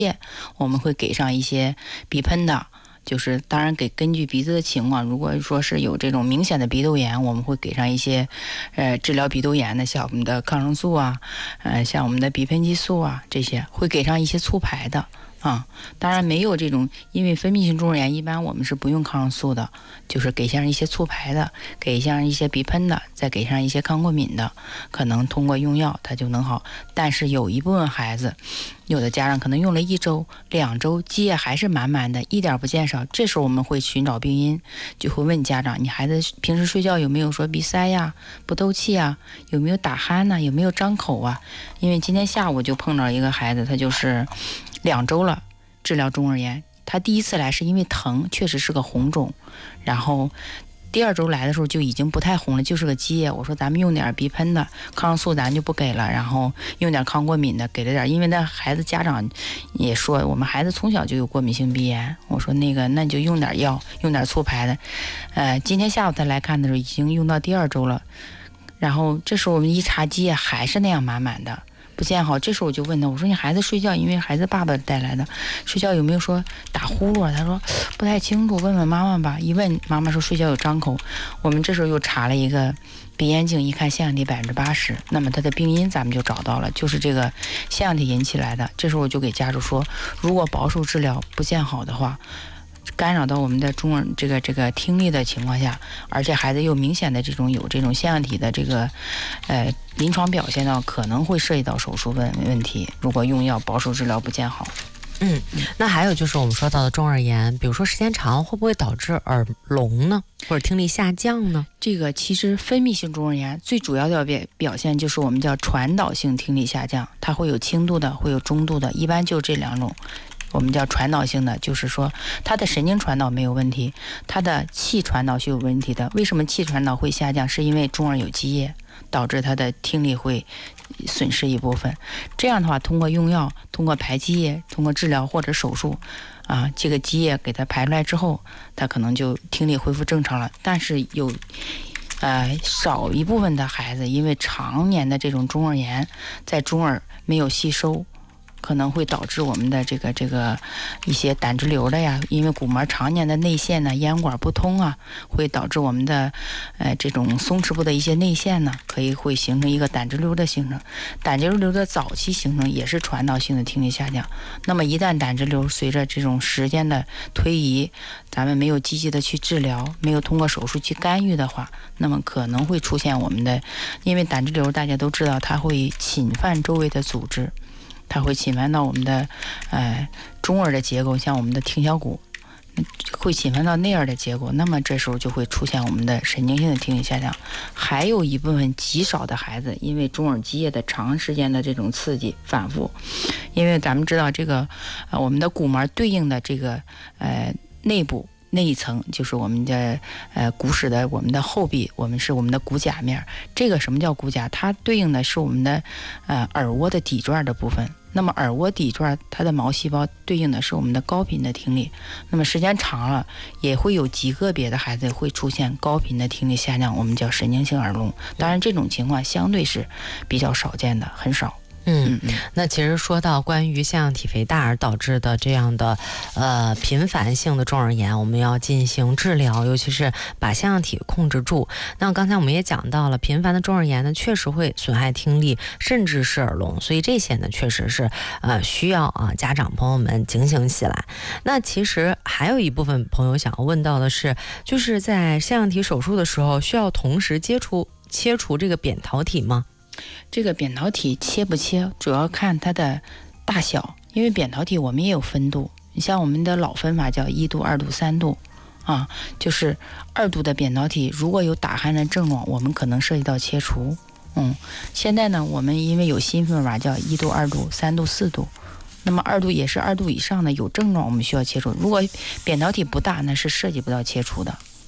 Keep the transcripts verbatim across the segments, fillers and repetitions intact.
我们会给上一些鼻喷的。就是当然给根据鼻子的情况，如果说是有这种明显的鼻窦炎，我们会给上一些呃治疗鼻窦炎的，像我们的抗生素啊，呃像我们的鼻喷激素啊，这些会给上一些促排的啊。当然没有这种，因为分泌性中耳炎一般我们是不用抗生素的，就是给上一些促排的，给上一些鼻喷的，再给上一些抗过敏的，可能通过用药它就能好。但是有一部分孩子，有的家长可能用了一周两周，积液还是满满的，一点不见少，这时候我们会寻找病因，就会问家长，你孩子平时睡觉有没有说鼻塞呀、不透气啊，有没有打鼾呢、有没有张口啊？因为今天下午就碰到一个孩子，他就是两周了治疗中耳炎，他第一次来是因为疼，确实是个红肿，然后第二周来的时候就已经不太红了，就是个积液。我说咱们用点鼻喷的，抗生素咱就不给了，然后用点抗过敏的，给了点。因为那孩子家长也说，我们孩子从小就有过敏性鼻炎。我说那个那你就用点药，用点促排的。呃，今天下午他来看的时候已经用到第二周了，然后这时候我们一查积液还是那样满满的。不见好，这时候我就问他，我说你孩子睡觉，因为孩子爸爸带来的，睡觉有没有说打呼噜啊？他说不太清楚，问问妈妈吧。一问妈妈说睡觉有张口。我们这时候又查了一个鼻咽镜，一看腺样体百分之八十，那么他的病因咱们就找到了，就是这个腺样体引起来的。这时候我就给家属说，如果保守治疗不见好的话，干扰到我们的中耳这个这个听力的情况下，而且孩子又明显的这种有这种腺样体的这个呃临床表现呢，可能会涉及到手术问问题。如果用药保守治疗不见好， 嗯，那还有就是我们说到的中耳炎，比如说时间长会不会导致耳聋呢，或者听力下降呢？ 这个其实分泌性中耳炎最主要的表表现就是我们叫传导性听力下降，它会有轻度的，会有中度的，一般就这两种。我们叫传导性的，就是说它的神经传导没有问题，它的气传导是有问题的。为什么气传导会下降？是因为中耳有积液，导致它的听力会损失一部分。这样的话，通过用药，通过排积液，通过治疗或者手术，啊，这个积液给它排出来之后，它可能就听力恢复正常了。但是有呃少一部分的孩子，因为常年的这种中耳炎，在中耳没有吸收，可能会导致我们的这个这个一些胆汁瘤的呀，因为鼓膜常年的内陷呢，咽管不通啊，会导致我们的呃这种松弛部的一些内陷呢，可以会形成一个胆汁瘤的形成。胆汁瘤的早期形成也是传导性的听力下降。那么一旦胆汁瘤随着这种时间的推移，咱们没有积极的去治疗，没有通过手术去干预的话，那么可能会出现我们的，因为胆汁瘤大家都知道，它会侵犯周围的组织。它会侵犯到我们的呃中耳的结构，像我们的听小骨，会侵犯到内耳的结构，那么这时候就会出现我们的神经性的听力下降。还有一部分极少的孩子，因为中耳积液的长时间的这种刺激反复，因为咱们知道这个呃我们的鼓膜对应的这个呃内部那一层就是我们的呃骨室的我们的后壁，我们是我们的骨甲面。这个什么叫骨甲？它对应的是我们的呃耳蜗的底转的部分。那么耳蜗底转它的毛细胞对应的是我们的高频的听力。那么时间长了，也会有极个别的孩子会出现高频的听力下降，我们叫神经性耳聋。当然这种情况相对是比较少见的，很少。 嗯，那其实说到关于腺样体肥大而导致的这样的呃频繁性的中耳炎，我们要进行治疗，尤其是把腺样体控制住。那刚才我们也讲到了，频繁的中耳炎呢，确实会损害听力，甚至是耳聋，所以这些呢，确实是呃需要啊家长朋友们警醒起来。那其实还有一部分朋友想要问到的是，就是在腺样体手术的时候，需要同时接触切除这个扁桃体吗？ 这个扁桃体切不切，主要看它的大小，因为扁桃体我们也有分度。你像我们的老分法叫一度、二度、三度啊，就是二度的扁桃体如果有打鼾的症状，我们可能涉及到切除。嗯，现在呢，我们因为有新分法叫一度、二度、三度、四度。那么二度也是二度以上的有症状，我们需要切除。如果扁桃体不大，那是涉及不到切除的。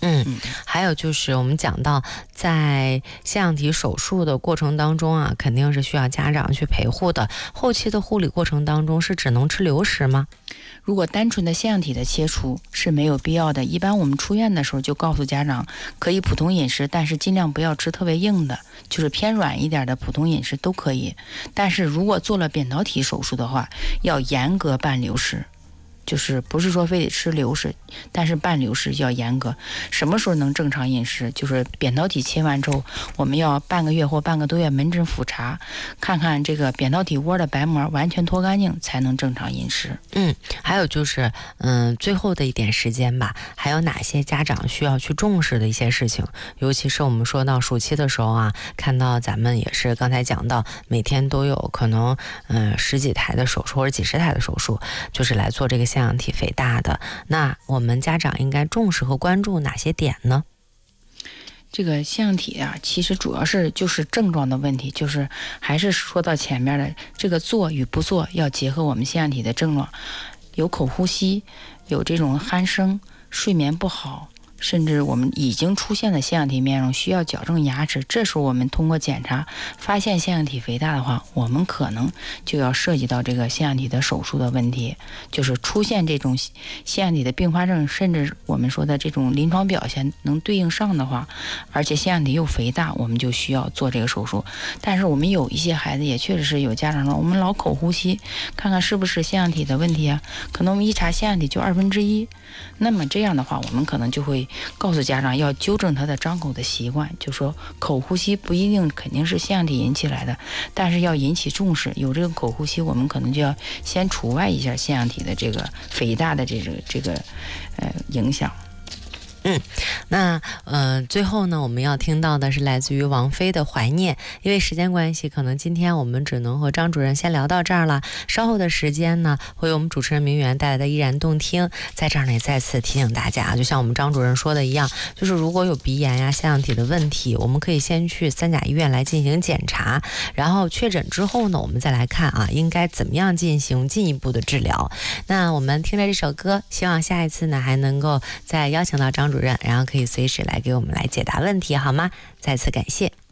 嗯，还有就是我们讲到在腺样体手术的过程当中啊，肯定是需要家长去陪护的。后期的护理过程当中是只能吃流食吗？ 如果单纯的腺样体的切除是没有必要的，一般我们出院的时候就告诉家长可以普通饮食，但是尽量不要吃特别硬的，就是偏软一点的普通饮食都可以。但是如果做了扁桃体手术的话，要严格办流食，就是不是说非得吃流食，但是办流食要严格。什么时候能正常饮食？就是扁桃体切完之后，我们要半个月或半个多月门诊复查，看看这个扁桃体窝的白膜完全脱干净，才能正常饮食。 嗯，还有就是，嗯，最后的一点时间吧，还有哪些家长需要去重视的一些事情？尤其是我们说到暑期的时候啊，看到咱们也是刚才讲到，每天都有可能，嗯，十几台的手术或者几十台的手术，就是来做这个腺样体肥大的。那我们家长应该重视和关注哪些点呢？ 这个腺样体啊，其实主要是就是症状的问题，就是还是说到前面的这个做与不做要结合我们腺样体的症状，有口呼吸，有这种鼾声，睡眠不好，甚至我们已经出现了腺样体面容，需要矫正牙齿。这时候我们通过检查发现腺样体肥大的话，我们可能就要涉及到这个腺样体的手术的问题，就是出现这种腺样体的并发症，甚至我们说的这种临床表现能对应上的话，而且腺样体又肥大，我们就需要做这个手术。但是我们有一些孩子也确实是有家长说，我们老口呼吸，看看是不是腺样体的问题啊？可能我们一查腺样体就二分之一，那么这样的话，我们可能就会告诉家长要纠正他的张口的习惯，就说口呼吸不一定肯定是腺样体引起来的，但是要引起重视。有这个口呼吸，我们可能就要先除外一下腺样体的这个肥大的这个这个呃影响。 嗯，那呃，最后呢，我们要听到的是来自于王菲的《怀念》。因为时间关系，可能今天我们只能和张主任先聊到这儿了。稍后的时间呢，会有我们主持人明媛带来的依然动听。在这儿呢，也再次提醒大家，就像我们张主任说的一样，就是如果有鼻炎呀、腺样体的问题，我们可以先去三甲医院来进行检查，然后确诊之后呢，我们再来看啊，应该怎么样进行进一步的治疗。那我们听着这首歌，希望下一次呢，还能够再邀请到张主任，然后可以随时来给我们来解答问题，好吗？再次感谢。